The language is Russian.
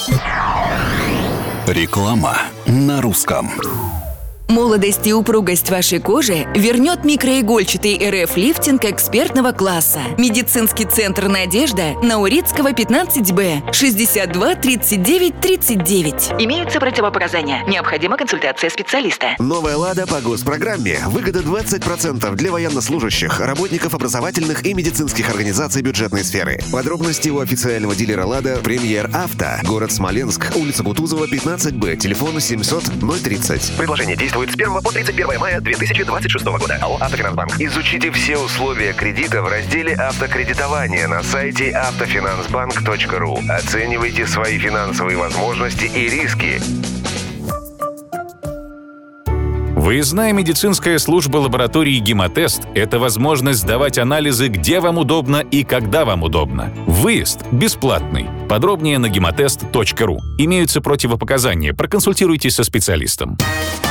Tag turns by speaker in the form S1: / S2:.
S1: Реклама на русском.
S2: Молодость и упругость вашей кожи вернет микроигольчатый РФ-лифтинг экспертного класса. Медицинский центр «Надежда» Наурицкого, 15Б, 62 39 39. Имеются противопоказания. Необходима консультация специалиста.
S3: Новая «Лада» по госпрограмме. Выгода 20% для военнослужащих, работников образовательных и медицинских организаций бюджетной сферы. Подробности у официального дилера «Лада» «Премьер Авто». Город Смоленск, улица Кутузова, 15Б, телефон 700 030. Предложение действует с 1 по 31 мая 2026 года. АО «Автофинансбанк». Изучите все условия кредита в разделе «Автокредитование» на сайте автофинансбанк.ру. Оценивайте свои финансовые возможности и риски.
S4: Выездная медицинская служба лаборатории «Гемотест» — это возможность сдавать анализы, где вам удобно и когда вам удобно. Выезд бесплатный. Подробнее на gematest.ru. Имеются противопоказания. Проконсультируйтесь со специалистом.